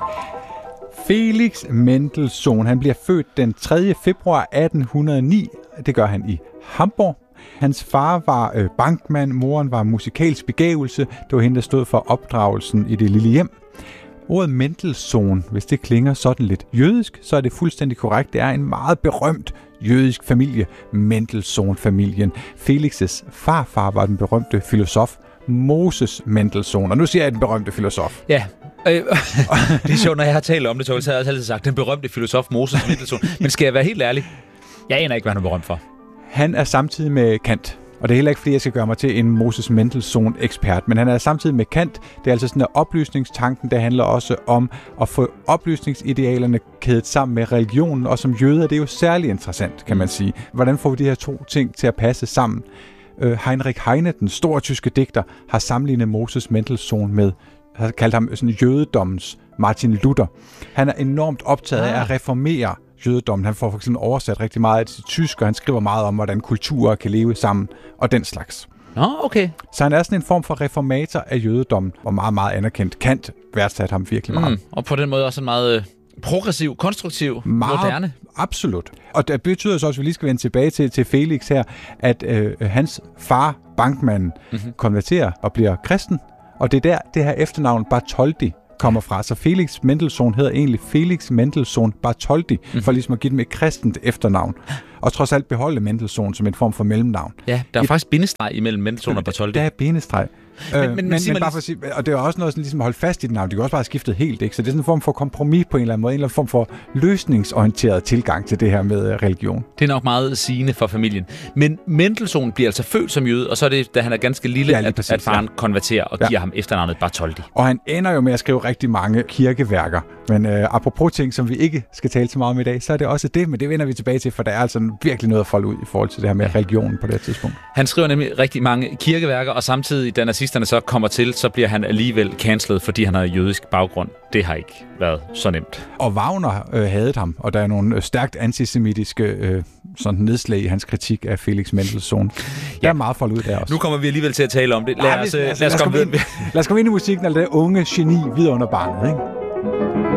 Felix Mendelssohn, han bliver født den 3. februar 1809. Det gør han i Hamburg. Hans far var bankmand, moren var musikalsk begævelse. Det var hende, der stod for opdragelsen i det lille hjem. Ordet Mendelssohn, hvis det klinger sådan lidt jødisk, så er det fuldstændig korrekt. Det er en meget berømt jødisk familie, Mendelssohn-familien. Felix' farfar var den berømte filosof Moses Mendelssohn. Og nu siger jeg den berømte filosof. Ja, det er sjovt, når jeg har talt om det, så har jeg altid sagt, den berømte filosof Moses Mendelssohn. Men skal jeg være helt ærlig? Jeg aner ikke, hvad han er berømt for. Han er samtidig med Kant. Og det er heller ikke, fordi jeg skal gøre mig til en Moses Mendelssohn-ekspert, men han er samtidig med Kant. Det er altså sådan, at oplysningstanken, der handler også om at få oplysningsidealerne kædet sammen med religionen, og som jøder, det er jo særlig interessant, kan man sige. Hvordan får vi de her to ting til at passe sammen? Heinrich Heine, den store tyske digter, har sammenlignet Moses Mendelssohn med, har kaldt ham sådan jødedommens Martin Luther. Han er enormt optaget af at reformere jødedommen. Han får for eksempel oversat rigtig meget af det til tysk, og han skriver meget om, hvordan kulturer kan leve sammen, og den slags. Okay. Så han er sådan en form for reformator af jødedommen, og meget, meget anerkendt. Kant værdsatte ham virkelig meget. Og på den måde også en meget progressiv, konstruktiv, moderne. Absolut. Og det betyder så også, at vi lige skal vende tilbage til Felix her, at hans far, bankmanden, konverterer og bliver kristen, og det er der, det her efternavn Bartholdi kommer fra. Så Felix Mendelssohn hedder egentlig Felix Mendelssohn Bartholdi, for ligesom at give dem et kristent efternavn. Og trods alt beholde Mendelssohn som en form for mellemnavn. Ja, der er faktisk bindestreg imellem Mendelssohn og Bartholdi. Der er bindestreg. Men bare for at sige, og det er også noget sådan, ligesom at holde fast i det navn. De kan også bare have skiftet helt, ikke? Så det er sådan en form for kompromis på en eller anden måde, en eller anden form for løsningsorienteret tilgang til det her med religion. Det er nok meget sigende for familien. Men Mendelssohn bliver altså født som jøde, og så er det, da han er ganske lille, at faren konverterer og giver ham efternavnet Bartholdi. Og han ender jo med at skrive rigtig mange kirkeværker. Men apropos ting, som vi ikke skal tale så meget om i dag, så er det også det, men det vender vi tilbage til, for der er altså virkelig noget at folde ud i forhold til det her med religionen på det her tidspunkt. Han skriver nemlig rigtig mange kirkeværker, og samtidig, da nazisterne så kommer til, så bliver han alligevel cancelled, fordi han har jødisk baggrund. Det har ikke været så nemt. Og Wagner hadede ham, og der er nogle stærkt antisemitiske sådan nedslag i hans kritik af Felix Mendelssohn. Der er meget folde ud der også. Nu kommer vi alligevel til at tale om det. Lad os komme ind i musikken, eller det unge geni vidunderbarnet, ikke?